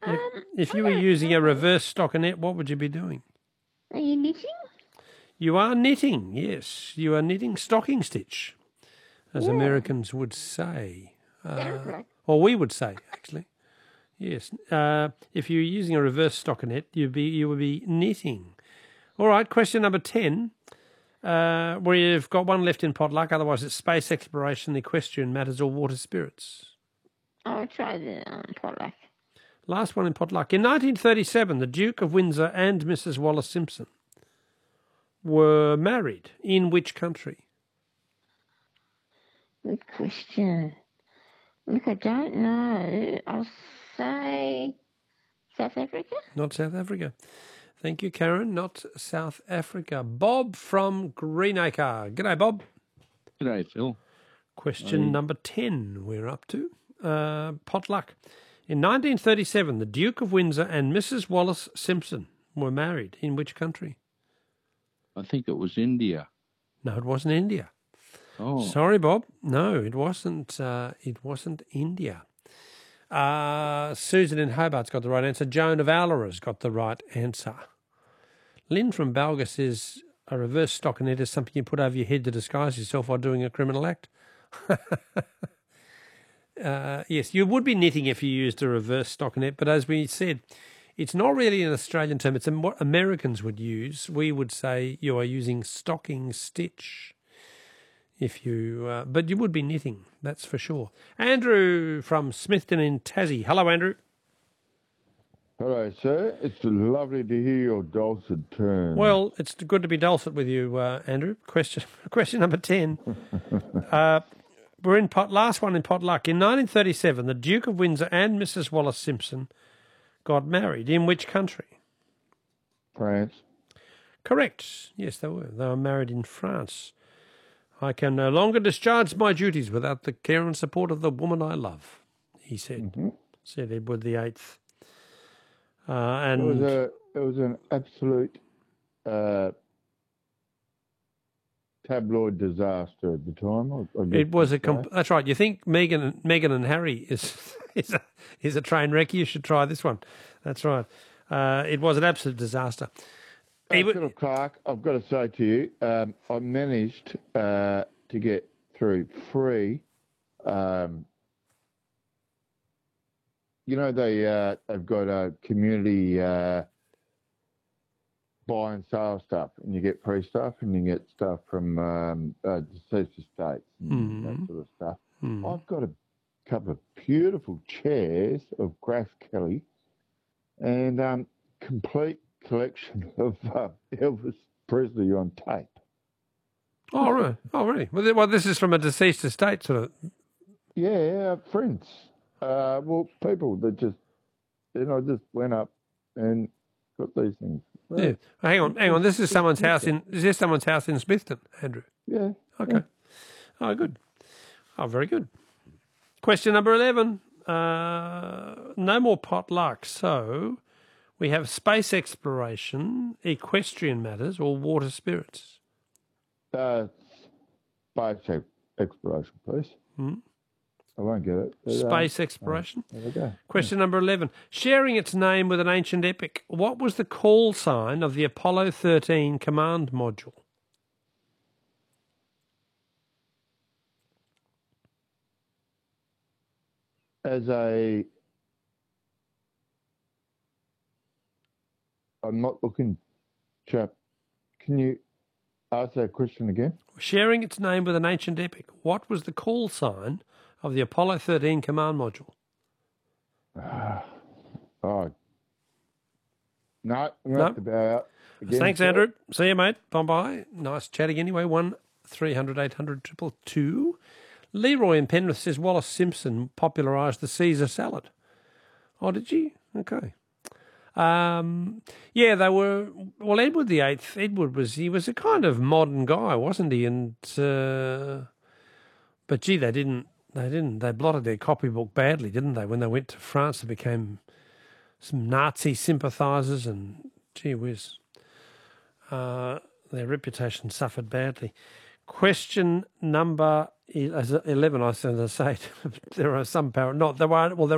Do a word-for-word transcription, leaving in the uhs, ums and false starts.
If, Um, if you I were don't using a know. reverse stockinette, what would you be doing? Are you knitting? You are knitting, yes. You are knitting stocking stitch, as Yeah. Americans would say. Sounds Uh, like. or we would say, actually. Yes. Uh, if you're using a reverse stockinette, you'd be, you would be knitting. All right, question number ten. Uh, we've got one left in potluck, otherwise it's space exploration, equestrian matters, or water spirits. I'll try the um, potluck. Last one in potluck. In nineteen thirty-seven, the Duke of Windsor and Missus Wallace Simpson were married. In which country? Good question. Look, I don't know. I'll say South Africa. Not South Africa. Thank you, Karen. Not South Africa. Bob from Greenacre. G'day, Bob. G'day, Phil. Question Hey. number ten we're up to. Uh, potluck. In nineteen thirty-seven, the Duke of Windsor and Missus Wallace Simpson were married. In which country? I think it was India. No, it wasn't India. Oh, Sorry, Bob. No, it wasn't. Uh, it wasn't India. Uh, Susan in Hobart's got the right answer. Joan of Allera's got the right answer. Lynn from Balga says a reverse stockinette is something you put over your head to disguise yourself while doing a criminal act. uh, yes, you would be knitting if you used a reverse stockinette, but as we said, it's not really an Australian term. It's a, what Americans would use. We would say you are using stocking stitch. If you, uh, but you would be knitting, that's for sure. Andrew from Smithton in Tassie. Hello, Andrew. Hello, sir. It's lovely to hear your dulcet tones. Well, it's good to be dulcet with you, uh, Andrew. Question question number ten. uh, we're in pot. Last one in potluck. In nineteen thirty-seven, the Duke of Windsor and Missus Wallace Simpson got married. In which country? France. Correct. Yes, they were. They were married in France. I can no longer discharge my duties without the care and support of the woman I love, he said, Mm-hmm. said Edward the Eighth. Uh, and It was a, it was an absolute uh, tabloid disaster at the time. I, I it was a. guess Comp- that's right. You think Meghan, Meghan and Harry is is a, is a train wreck? You should try this one. That's right. Uh, it was an absolute disaster. Uh, He w- Philip Clark, I've got to say to you, um, I managed uh, to get through free. Um, you know, they, uh, they've got a community uh, buy and sale stuff, and you get free stuff, and you get stuff from um, uh, deceased estates and Mhm. that sort of stuff. Hmm. I've got a couple of beautiful chairs of Graff Kelly and um, complete collection of uh, Elvis Presley on tape. Oh, really? Oh, really? Well, th- well, this is from a deceased estate, sort of. Yeah, friends. Uh, well, people that just, you know, just went up and got these things. Well, Yeah. Hang on, hang on. This is someone's house in. Is this someone's house in Smithton, Andrew? Yeah. Okay. Oh, good. Oh, very good. Question number eleven. Uh, no more potluck. So we have space exploration, equestrian matters, or water spirits. Uh, space ex- exploration, please. Hmm? I won't get it. but, um, Space exploration. There we go. Question number eleven. Sharing its name with an ancient epic, what was the call sign of the Apollo thirteen command module? As a, I'm not looking, chap. Can you ask that question again? Sharing its name with an ancient epic, what was the call sign of the Apollo thirteen command module? Oh, no, I'm going to No. have to bow out. Again, Thanks, sir. Andrew. See you, mate. Bye-bye. Nice chatting anyway. One three hundred eight hundred triple two. Leroy in Penrith says Wallace Simpson popularised the Caesar salad. Oh, did she? Okay. Um, yeah, they were. Well, Edward the Eighth. Edward was. He was a kind of modern guy, wasn't he? And uh, but gee, they didn't. They didn't. They blotted their copybook badly, didn't they? When they went to France, they became some Nazi sympathisers, and gee whiz, uh, their reputation suffered badly. Question number eleven. I was going to say there are some power. Not there are. Well, there.